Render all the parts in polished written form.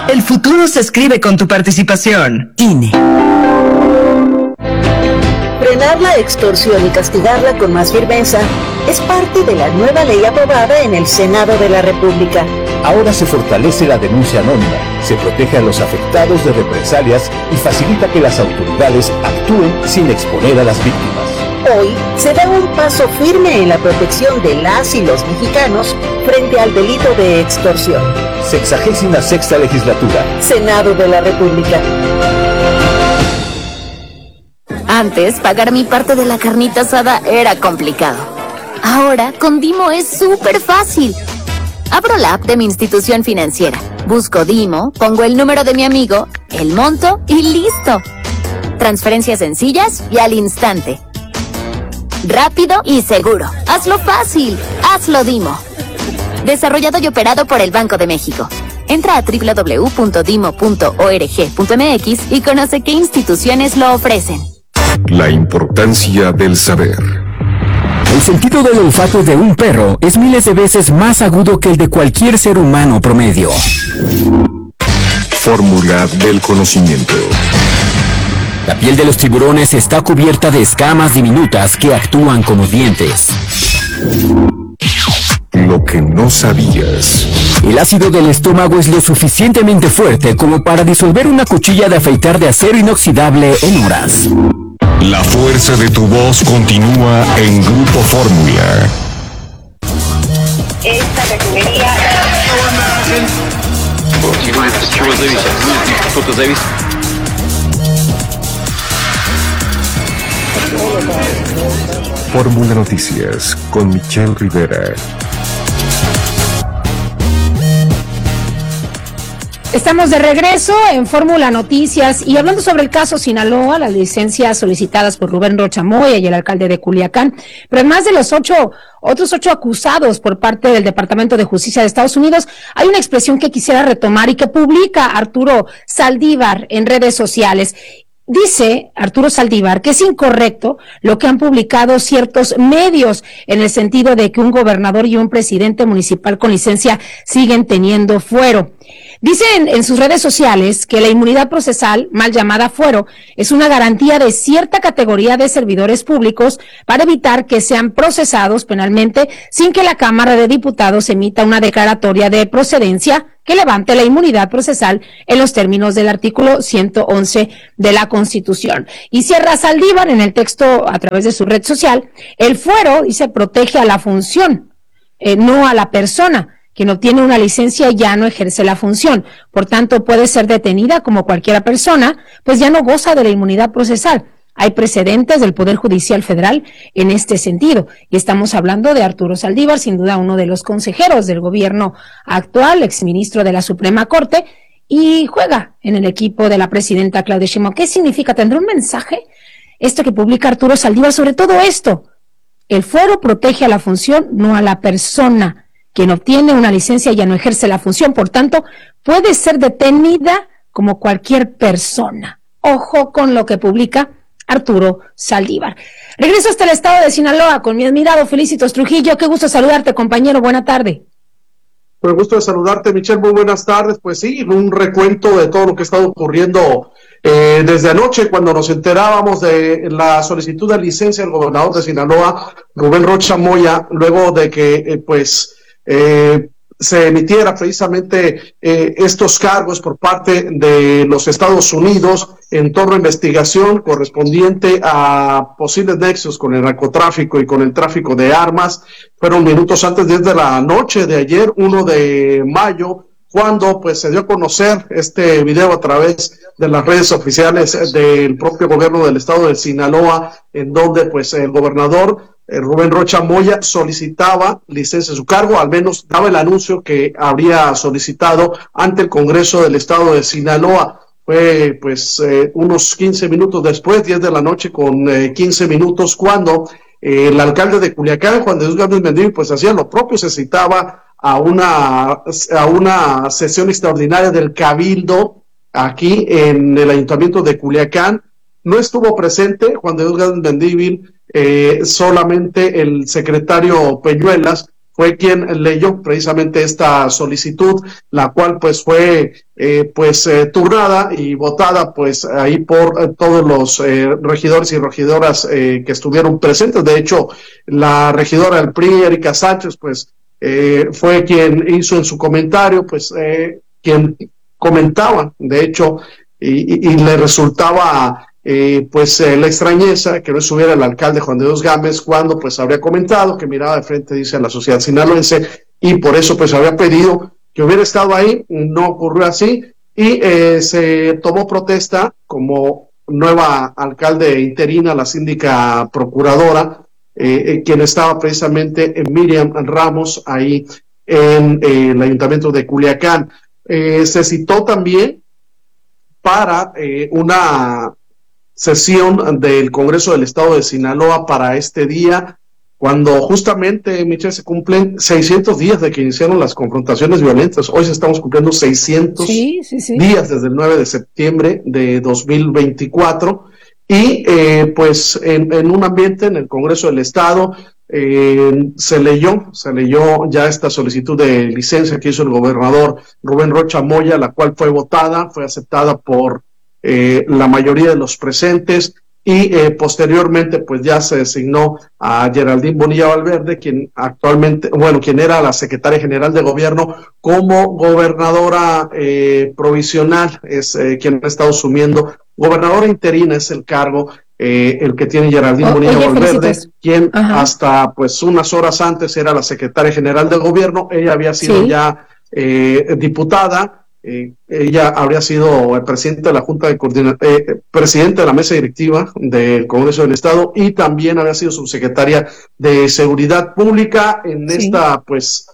El futuro se escribe con tu participación. INE. Frenar la extorsión y castigarla con más firmeza es parte de la nueva ley aprobada en el Senado de la República. Ahora se fortalece la denuncia anónima, se protege a los afectados de represalias y facilita que las autoridades actúen sin exponer a las víctimas. Hoy se da un paso firme en la protección de las y los mexicanos frente al delito de extorsión. 66ª legislatura. Senado de la República. Antes, pagar mi parte de la carnita asada era complicado. Ahora, con Dimo es súper fácil. Abro la app de mi institución financiera, busco Dimo, pongo el número de mi amigo, el monto y ¡listo! Transferencias sencillas y al instante. Rápido y seguro. Hazlo fácil. Hazlo Dimo. Desarrollado y operado por el Banco de México. Entra a www.dimo.org.mx y conoce qué instituciones lo ofrecen. La importancia del saber. El sentido del olfato de un perro es miles de veces más agudo que el de cualquier ser humano promedio. Fórmula del conocimiento. La piel de los tiburones está cubierta de escamas diminutas que actúan como dientes. Lo que no sabías. El ácido del estómago es lo suficientemente fuerte como para disolver una cuchilla de afeitar de acero inoxidable en horas. La fuerza de tu voz continúa en Grupo Fórmula. Esta refinería... Fórmula Noticias con Michelle Rivera. Estamos de regreso en Fórmula Noticias y hablando sobre el caso Sinaloa, las licencias solicitadas por Rubén Rocha Moya y el alcalde de Culiacán, pero además de los otros ocho acusados por parte del Departamento de Justicia de Estados Unidos, hay una expresión que quisiera retomar y que publica Arturo Saldívar en redes sociales. Dice Arturo Saldívar que es incorrecto lo que han publicado ciertos medios en el sentido de que un gobernador y un presidente municipal con licencia siguen teniendo fuero. Dice en sus redes sociales que la inmunidad procesal, mal llamada fuero, es una garantía de cierta categoría de servidores públicos para evitar que sean procesados penalmente sin que la Cámara de Diputados emita una declaratoria de procedencia que levante la inmunidad procesal en los términos del artículo 111 de la Constitución. Y cierra Saldívar en el texto a través de su red social, el fuero, dice, protege a la función, no a la persona. Quien obtiene una licencia ya no ejerce la función, por tanto puede ser detenida como cualquier persona, pues ya no goza de la inmunidad procesal. Hay precedentes del Poder Judicial Federal en este sentido, y estamos hablando de Arturo Saldívar, sin duda uno de los consejeros del gobierno actual, exministro de la Suprema Corte, y juega en el equipo de la presidenta Claudia Sheinbaum. ¿Qué significa? ¿Tendrá un mensaje esto que publica Arturo Saldívar sobre todo esto? El fuero protege a la función, no a la persona. Quien obtiene una licencia ya no ejerce la función, por tanto, puede ser detenida como cualquier persona. Ojo con lo que publica Arturo Saldívar. Regreso hasta el estado de Sinaloa con mi admirado Felicitos Trujillo. Qué gusto saludarte, compañero. Buena tarde. Con el gusto de saludarte, Michelle. Muy buenas tardes. Pues sí, un recuento de todo lo que ha estado ocurriendo desde anoche, cuando nos enterábamos de la solicitud de licencia del gobernador de Sinaloa, Rubén Rocha Moya, luego de que, se emitiera precisamente estos cargos por parte de los Estados Unidos en torno a investigación correspondiente a posibles nexos con el narcotráfico y con el tráfico de armas. Fueron minutos antes, desde la noche de ayer, 1 de mayo, cuando pues se dio a conocer este video a través de las redes oficiales del propio gobierno del estado de Sinaloa, en donde pues el gobernador Rubén Rocha Moya solicitaba licencia a su cargo, al menos daba el anuncio que habría solicitado ante el Congreso del estado de Sinaloa. Fue pues unos 15 minutos después, 10 de la noche con 15 minutos, cuando el alcalde de Culiacán, Juan de Dios Gámez Mendívil, pues hacía lo propio, se citaba a una sesión extraordinaria del Cabildo aquí en el Ayuntamiento de Culiacán. No estuvo presente Juan de Dios Gámez Mendívil, solamente el secretario Peñuelas fue quien leyó precisamente esta solicitud, la cual pues fue turnada y votada pues ahí por todos los regidores y regidoras que estuvieron presentes. De hecho, la regidora del PRI, Erika Sánchez, pues fue quien hizo en su comentario, pues quien comentaba, de hecho, y le resultaba la extrañeza que no estuviera el alcalde Juan de Dios Gámez cuando pues habría comentado que miraba de frente, dice, a la sociedad sinaloense, y por eso pues había pedido que hubiera estado ahí. No ocurrió así, y se tomó protesta como nueva alcalde interina, la síndica procuradora, quien estaba precisamente Miriam Ramos, ahí en el ayuntamiento de Culiacán. Se citó también para una sesión del Congreso del Estado de Sinaloa para este día, cuando justamente, Michelle, se cumplen 600 días de que iniciaron las confrontaciones violentas. Hoy estamos cumpliendo 600 días desde el 9 de septiembre de 2024, y pues en un ambiente en el Congreso del Estado se leyó ya esta solicitud de licencia que hizo el gobernador Rubén Rocha Moya, la cual fue votada, fue aceptada por la mayoría de los presentes, y posteriormente pues ya se designó a Geraldine Bonilla Valverde, quien era la secretaria general de gobierno, como gobernadora provisional, es quien ha estado asumiendo. Gobernadora interina es el cargo el que tiene Geraldine Bonilla Valverde, quien hasta pues unas horas antes era la secretaria general de gobierno. Ella había sido ya diputada. Ella habría sido presidente de la Junta de presidente de la mesa directiva del Congreso del Estado, y también había sido subsecretaria de Seguridad Pública en esta pues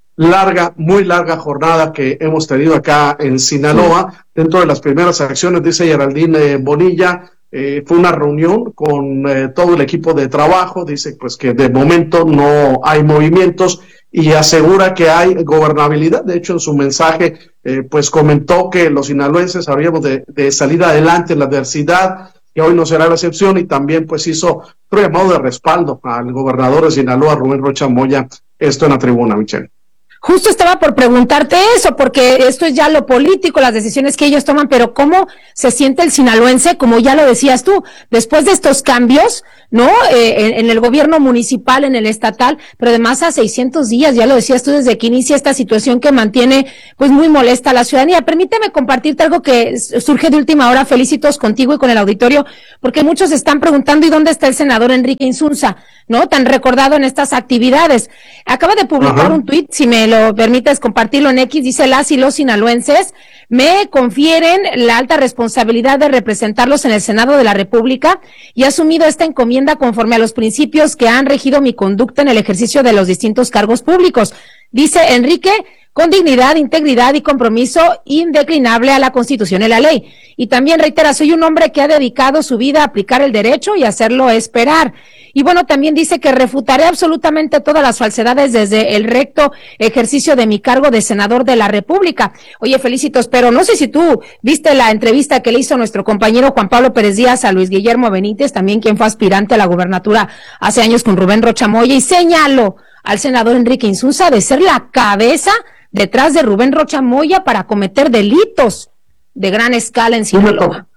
muy larga jornada que hemos tenido acá en Sinaloa. Dentro de las primeras acciones, dice Geraldine Bonilla, fue una reunión con todo el equipo de trabajo. Dice pues que de momento no hay movimientos y asegura que hay gobernabilidad. De hecho, en su mensaje pues comentó que los sinaloenses habríamos de salir adelante en la adversidad, que hoy no será la excepción, y también pues hizo otro llamado de respaldo al gobernador de Sinaloa, Rubén Rocha Moya, esto en la tribuna, Michelle. Justo estaba por preguntarte eso, porque esto es ya lo político, las decisiones que ellos toman, pero ¿cómo se siente el sinaloense, como ya lo decías tú, después de estos cambios, ¿no? En el gobierno municipal, en el estatal, pero además a 600 días, ya lo decías tú, desde que inicia esta situación que mantiene pues muy molesta a la ciudadanía. Permíteme compartirte algo que surge de última hora, Felicitos, contigo y con el auditorio, porque muchos están preguntando, ¿y dónde está el senador Enrique Insunza, no? Tan recordado en estas actividades. Acaba de publicar un tuit, si me lo permites compartirlo en X, dice: las y los sinaloenses me confieren la alta responsabilidad de representarlos en el Senado de la República y he asumido esta encomienda conforme a los principios que han regido mi conducta en el ejercicio de los distintos cargos públicos. Dice Enrique, con dignidad, integridad y compromiso indeclinable a la Constitución y la ley. Y también reitera, soy un hombre que ha dedicado su vida a aplicar el derecho y hacerlo esperar. Y bueno, también dice que refutaré absolutamente todas las falsedades desde el recto ejercicio de mi cargo de senador de la República. Oye, Felicitos, pero no sé si tú viste la entrevista que le hizo nuestro compañero Juan Pablo Pérez Díaz a Luis Guillermo Benítez, también quien fue aspirante a la gubernatura hace años con Rubén Rocha Moya, y señaló al senador Enrique Insunza de ser la cabeza detrás de Rubén Rocha Moya para cometer delitos de gran escala en Sinaloa.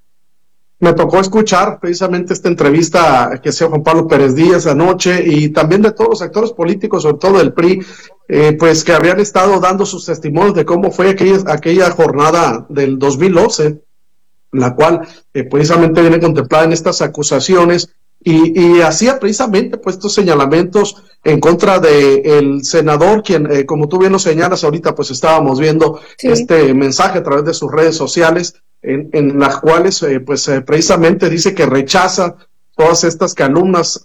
Me tocó escuchar precisamente esta entrevista que hacía Juan Pablo Pérez Díaz anoche, y también de todos los actores políticos, sobre todo del PRI, pues que habrían estado dando sus testimonios de cómo fue aquella jornada del 2011, la cual precisamente viene contemplada en estas acusaciones, y hacía precisamente pues estos señalamientos en contra de el senador, quien como tú bien lo señalas ahorita, pues estábamos viendo este mensaje a través de sus redes sociales, en las cuales precisamente dice que rechaza todas estas calumnias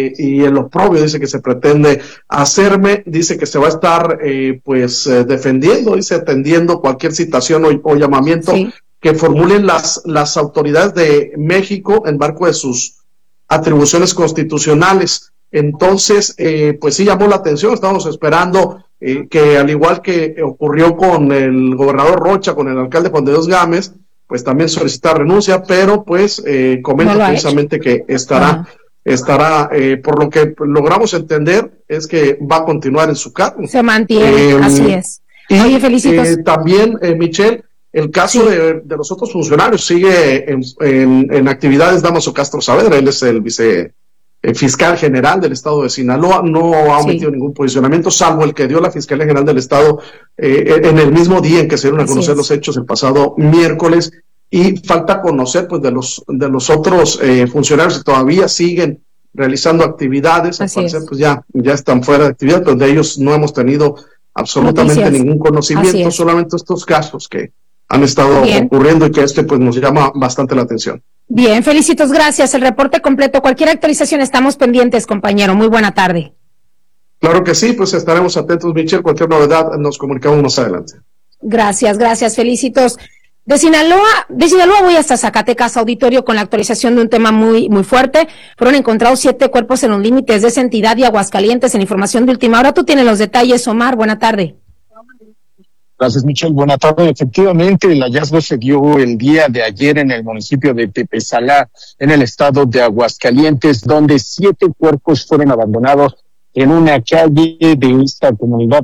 y el oprobio, dice, que se pretende hacerme. Dice que se va a estar defendiendo, dice, atendiendo cualquier citación o llamamiento que formulen las autoridades de México en marco de sus atribuciones constitucionales. Entonces, pues sí llamó la atención. Estamos esperando que, al igual que ocurrió con el gobernador Rocha, con el alcalde Juan de Dios Gámez, pues también solicitar renuncia, pero pues comenta precisamente que estará estará, por lo que logramos entender, es que va a continuar en su cargo. Se mantiene, así es. Oye, felicitos. También, Michelle, el caso de los otros funcionarios sigue en actividades. Damaso Castro Saavedra, él es el fiscal general del estado de Sinaloa, no ha omitido ningún posicionamiento, salvo el que dio la Fiscalía General del Estado en el mismo día en que se dieron a conocer los hechos el pasado miércoles, y falta conocer pues de los otros funcionarios que todavía siguen realizando actividades. Al parecer pues ya están fuera de actividad, pero de ellos no hemos tenido absolutamente ningún conocimiento, solamente estos casos que han estado ocurriendo y que pues nos llama bastante la atención. Bien, felicitos, gracias. El reporte completo, cualquier actualización, estamos pendientes, compañero. Muy buena tarde. Claro que sí, pues estaremos atentos, Michelle. Cualquier novedad nos comunicamos más adelante. Gracias, felicitos. De Sinaloa voy hasta Zacatecas, auditorio, con la actualización de un tema muy, muy fuerte. Fueron encontrados 7 cuerpos en los límites de esa entidad y Aguascalientes, en información de última hora. Tú tienes los detalles, Omar. Buena tarde. Gracias, Michelle. Buena tarde. Efectivamente, el hallazgo se dio el día de ayer en el municipio de Tepesalá, en el estado de Aguascalientes, donde 7 cuerpos fueron abandonados en una calle de esta comunidad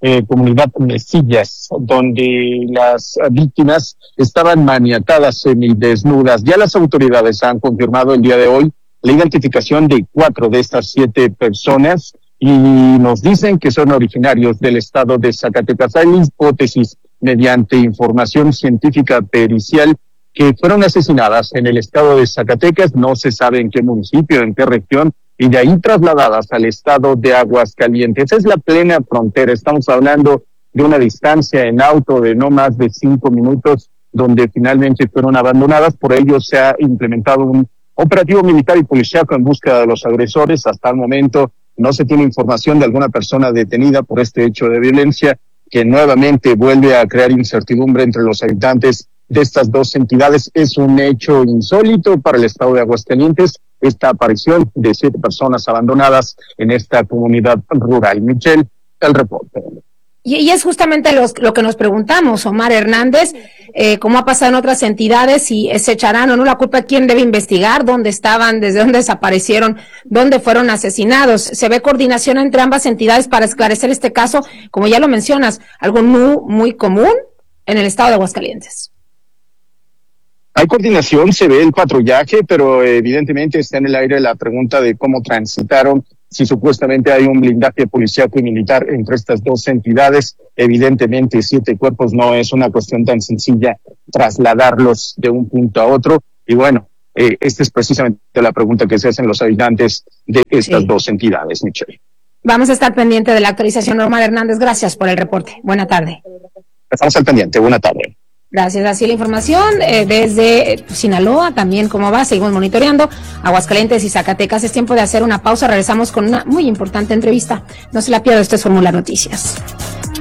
Mesillas, donde las víctimas estaban maniatadas semidesnudas. Ya las autoridades han confirmado el día de hoy la identificación de 4 de estas 7 personas y nos dicen que son originarios del estado de Zacatecas. Hay hipótesis mediante información científica pericial que fueron asesinadas en el estado de Zacatecas, no se sabe en qué municipio, en qué región, y de ahí trasladadas al estado de Aguascalientes. Es la plena frontera, estamos hablando de una distancia en auto de no más de 5 minutos, donde finalmente fueron abandonadas. Por ello se ha implementado un operativo militar y policíaco en búsqueda de los agresores. Hasta el momento no se tiene información de alguna persona detenida por este hecho de violencia, que nuevamente vuelve a crear incertidumbre entre los habitantes de estas 2 entidades. Es un hecho insólito para el estado de Aguascalientes, esta aparición de 7 personas abandonadas en esta comunidad rural. Michelle, el reporte. Y es justamente lo que nos preguntamos, Omar Hernández, cómo ha pasado en otras entidades, si se echarán o no la culpa, quién debe investigar, dónde estaban, desde dónde desaparecieron, dónde fueron asesinados. ¿Se ve coordinación entre ambas entidades para esclarecer este caso? Como ya lo mencionas, algo muy, muy común en el estado de Aguascalientes. Hay coordinación, se ve el patrullaje, pero evidentemente está en el aire la pregunta de cómo transitaron, si supuestamente hay un blindaje policíaco y militar entre estas 2 entidades. Evidentemente 7 cuerpos no es una cuestión tan sencilla trasladarlos de un punto a otro. Y bueno, esta es precisamente la pregunta que se hacen los habitantes de estas 2 entidades, Michelle. Vamos a estar pendiente de la actualización. Omar Hernández, gracias por el reporte. Buena tarde. Estamos al pendiente. Buena tarde. Gracias, así la información desde Sinaloa, también cómo va, seguimos monitoreando Aguascalientes y Zacatecas. Es tiempo de hacer una pausa, regresamos con una muy importante entrevista. No se la pierda, esto es Fórmula Noticias.